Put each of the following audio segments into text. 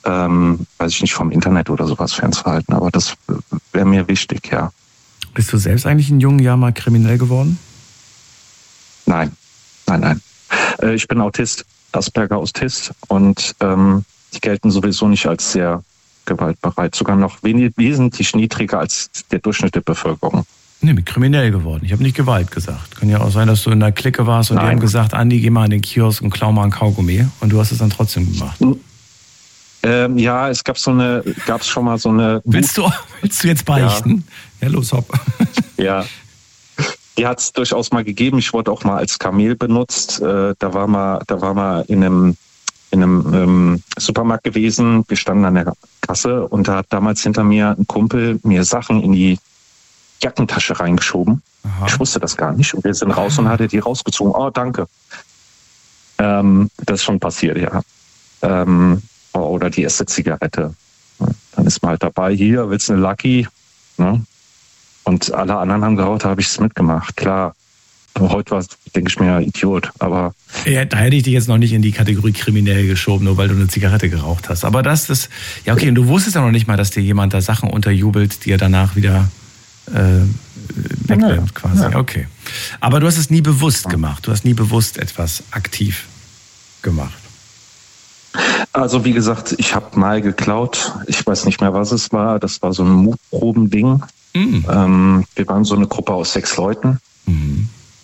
weiß ich nicht, vom Internet oder sowas fernzuhalten. Aber das wäre mir wichtig, ja. Bist du selbst eigentlich in jungen Jahren mal kriminell geworden? Nein. Ich bin Autist, Asperger-Autist und die gelten sowieso nicht als sehr gewaltbereit, sogar noch wesentlich niedriger als der Durchschnitt der Bevölkerung. Nee, bin kriminell geworden. Ich habe nicht Gewalt gesagt. Kann ja auch sein, dass du in der Clique warst und die haben gesagt, Andi, geh mal in den Kiosk und klau mal ein Kaugummi. Und du hast es dann trotzdem gemacht. Ja, es gab schon mal so eine... Willst du jetzt beichten? Ja, los, hopp. Ja, die hat es durchaus mal gegeben. Ich wurde auch mal als Kamel benutzt. Da war mal in einem Supermarkt gewesen. Wir standen an der Kasse und da hat damals hinter mir ein Kumpel mir Sachen in die Jackentasche reingeschoben. Aha. Ich wusste das gar nicht. Und wir sind raus und hat er die rausgezogen. Oh, danke. Das ist schon passiert, ja. Oder die erste Zigarette. Dann ist man halt dabei, hier, willst du eine Lucky? Ne? Und alle anderen haben geraucht, da habe ich es mitgemacht, klar. Aber heute denke ich mir, Idiot. Aber ja, da hätte ich dich jetzt noch nicht in die Kategorie kriminell geschoben, nur weil du eine Zigarette geraucht hast. Aber das ist, ja okay, und du wusstest ja noch nicht mal, dass dir jemand da Sachen unterjubelt, die er danach wieder wegnimmt quasi. Ja. Okay. Aber du hast es nie bewusst gemacht. Du hast nie bewusst etwas aktiv gemacht. Also wie gesagt, ich habe mal geklaut. Ich weiß nicht mehr, was es war. Das war so ein Mutprobending. Mhm. Wir waren so eine Gruppe aus 6 Leuten. Mhm.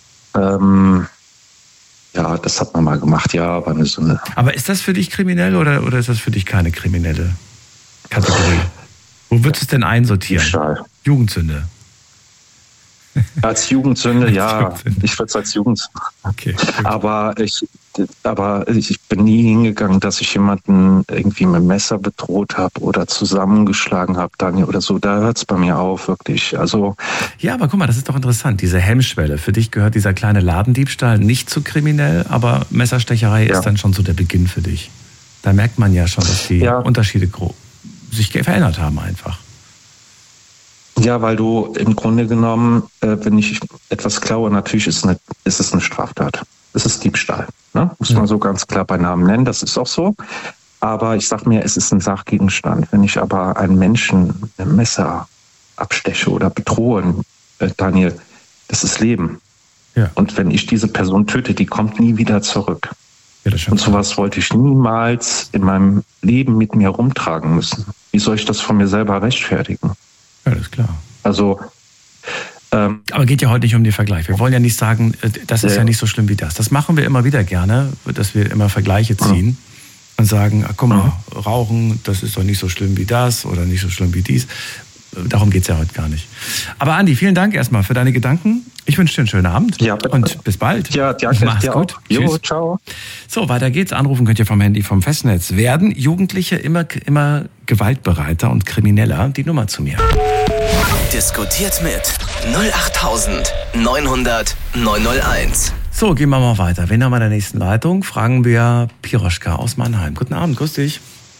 Ja, das hat man mal gemacht. Ja, war eine so eine. Aber ist das für dich kriminell oder ist das für dich keine kriminelle Kategorie? Wo würdest du es denn einsortieren? Diebstahl. Jugendsünde. Als Jugendsünde, ja. Ich würde es als Jugendsünde. Okay. Aber ich bin nie hingegangen, dass ich jemanden irgendwie mit dem Messer bedroht habe oder zusammengeschlagen habe, Daniel, oder so. Da hört es bei mir auf, wirklich. Also. Ja, aber guck mal, das ist doch interessant. Diese Hemmschwelle. Für dich gehört dieser kleine Ladendiebstahl nicht zu kriminell, aber Messerstecherei ist dann schon so der Beginn für dich. Da merkt man ja schon, dass die Unterschiede sich verändert haben einfach. Ja, weil du im Grunde genommen, wenn ich etwas klaue, natürlich ist es eine Straftat. Es ist Diebstahl. Ne? Muss man so ganz klar bei Namen nennen, das ist auch so. Aber ich sag mir, es ist ein Sachgegenstand. Wenn ich aber einen Menschen mit einem Messer absteche oder bedrohe, Daniel, das ist Leben. Ja. Und wenn ich diese Person töte, die kommt nie wieder zurück. Ja, und sowas wollte ich niemals in meinem Leben mit mir rumtragen müssen. Wie soll ich das von mir selber rechtfertigen? Ja, das ist klar. Also, aber geht ja heute nicht um den Vergleich. Wir wollen ja nicht sagen, das ist ja nicht so schlimm wie das. Das machen wir immer wieder gerne, dass wir immer Vergleiche ziehen und sagen, guck mal, Rauchen, das ist doch nicht so schlimm wie das oder nicht so schlimm wie dies. Darum geht es ja heute gar nicht. Aber Andi, vielen Dank erstmal für deine Gedanken. Ich wünsche dir einen schönen Abend und bis bald. Ja, danke. Mach's gut. Jo, ciao. So, weiter geht's. Anrufen könnt ihr vom Handy vom Festnetz. Werden Jugendliche immer gewaltbereiter und krimineller? Die Nummer zu mir. Diskutiert mit 08900 901. So, gehen wir mal weiter. Wen haben wir in der nächsten Leitung? Fragen wir Piroschka aus Mannheim. Guten Abend, grüß dich.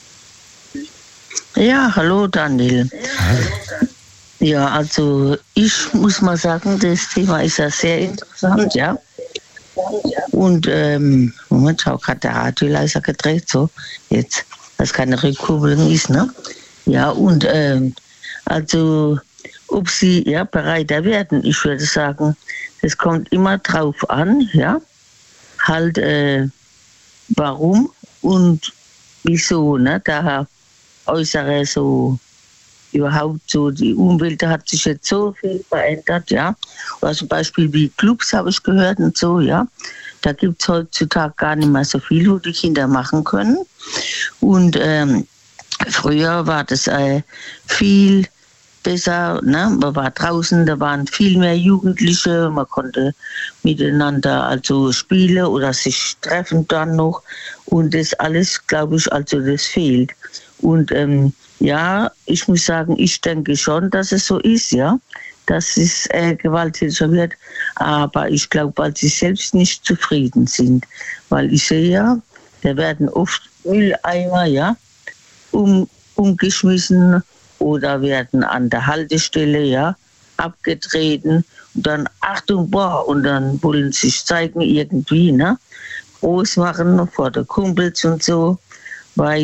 Ja, hallo Daniel. Hallo. Ja, also ich muss mal sagen, das Thema ist ja sehr interessant, ja. Und Moment, schau, gerade der Radio leiser gedreht, so jetzt, dass keine Rückkopplung ist, ne? Ja, und also ob sie bereiter werden, ich würde sagen, das kommt immer drauf an, ja, halt warum und wieso, ne? Da äußere so überhaupt so, die Umwelt hat sich jetzt so viel verändert, ja. Oder zum Beispiel wie Clubs habe ich gehört und so, ja. Da gibt es heutzutage gar nicht mehr so viel, wo die Kinder machen können. Und früher war das viel besser, ne? Man war draußen, da waren viel mehr Jugendliche, man konnte miteinander also spielen oder sich treffen dann noch. Und das alles, glaube ich, also das fehlt. Und ja, ich muss sagen, ich denke schon, dass es so ist, ja, dass es gewalttätiger wird. Aber ich glaube, weil sie selbst nicht zufrieden sind. Weil ich sehe ja, da werden oft Mülleimer, ja, umgeschmissen oder werden an der Haltestelle, ja, abgetreten. Und dann, Achtung, boah, und dann wollen sie sich zeigen irgendwie, ne, groß machen vor der Kumpels und so. Weil